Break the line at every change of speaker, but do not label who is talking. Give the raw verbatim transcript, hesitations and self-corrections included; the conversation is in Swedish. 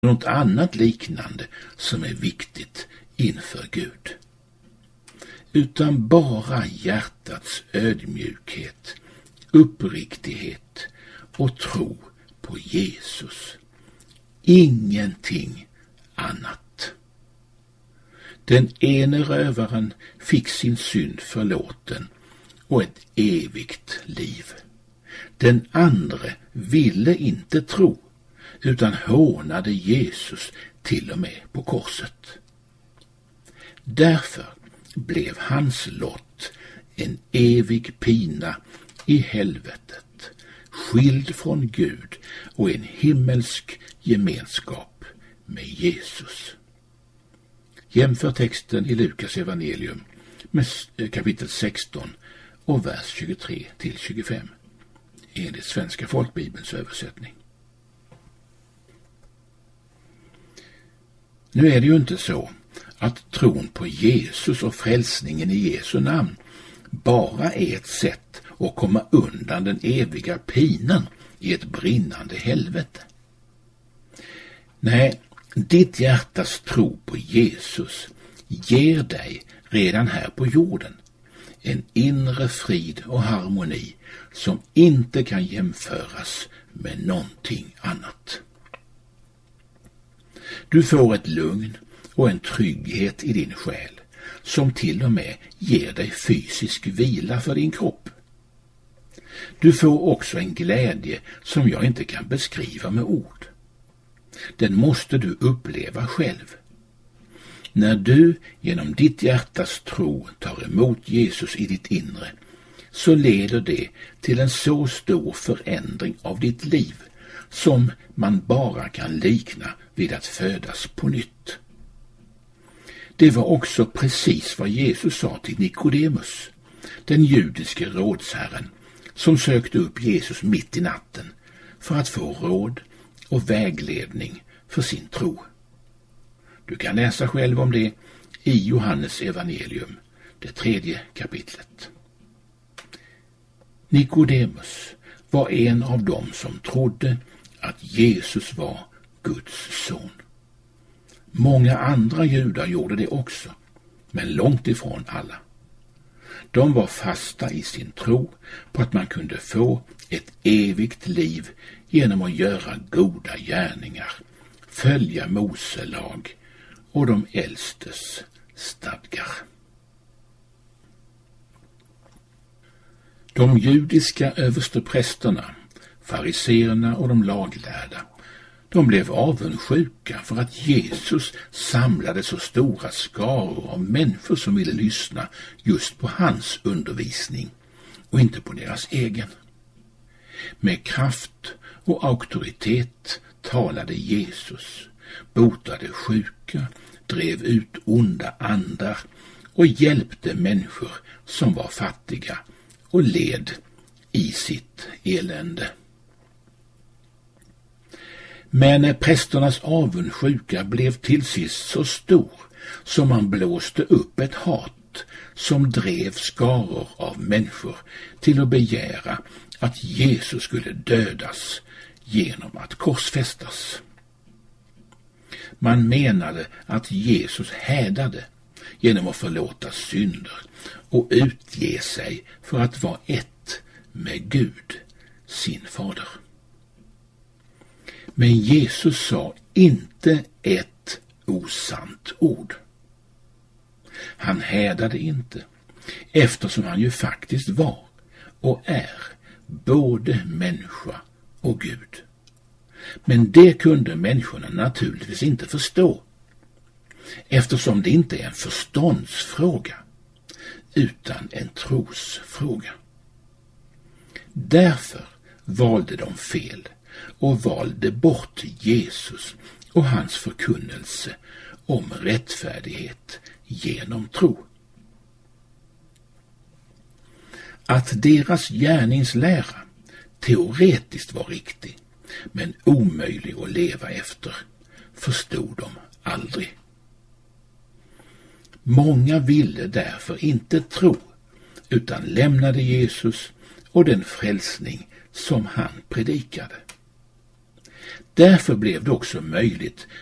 något annat liknande som är viktigt inför Gud. Utan bara hjärtats ödmjukhet, uppriktighet och tro på Jesus. Ingenting annat. Den ene rövaren fick sin synd förlåten och ett evigt liv. Den andra ville inte tro utan hånade Jesus till och med på korset. Därför blev hans lott en evig pina i helvetet, skild från Gud och en himmelsk gemenskap med Jesus. Jämför texten i Lukas evangelium med kapitel sexton och vers tjugotre till tjugofem enligt Svenska folkbibelns översättning. Nu är det ju inte så att tron på Jesus och frälsningen i Jesu namn bara är ett sätt att komma undan den eviga pinan i ett brinnande helvete. Nej, ditt hjärtas tro på Jesus ger dig redan här på jorden en inre frid och harmoni som inte kan jämföras med någonting annat. Du får ett lugn och en trygghet i din själ som till och med ger dig fysisk vila för din kropp. Du får också en glädje som jag inte kan beskriva med ord. Den måste du uppleva själv. När du genom ditt hjärtas tro tar emot Jesus i ditt inre så leder det till en så stor förändring av ditt liv som man bara kan likna vid att födas på nytt. Det var också precis vad Jesus sa till Nikodemus, den judiske rådsherren, som sökte upp Jesus mitt i natten för att få råd och vägledning för sin tro. Du kan läsa själv om det i Johannes evangelium, det tredje kapitlet. Nikodemus var en av dem som trodde att Jesus var Guds son. Många andra judar gjorde det också, men långt ifrån alla. De var fasta i sin tro på att man kunde få ett evigt liv genom att göra goda gärningar, följa Mose lag och de äldstes stadgar. De judiska översteprästerna, fariseerna och de laglärda, de blev avundsjuka för att Jesus samlade så stora skaror av människor som ville lyssna just på hans undervisning och inte på deras egen. Med kraft och auktoritet talade Jesus, botade sjuka, drev ut onda andar och hjälpte människor som var fattiga och led i sitt elände. Men prästernas avundsjuka blev till sist så stor som man blåste upp ett hat som drev skaror av människor till att begära att Jesus skulle dödas genom att korsfästas. Man menade att Jesus hädade genom att förlåta synder och utge sig för att vara ett med Gud, sin fader. Men Jesus sa inte ett osant ord. Han hädade inte, eftersom han ju faktiskt var och är både människa och Gud. Men det kunde människorna naturligtvis inte förstå, eftersom det inte är en förståndsfråga utan en trosfråga. Därför valde de fel och valde bort Jesus och hans förkunnelse om rättfärdighet genom tro. Att deras gärningslära teoretiskt var riktig men omöjlig att leva efter förstod de aldrig. Många ville därför inte tro utan lämnade Jesus och den frälsning som han predikade. Därför blev det också möjligt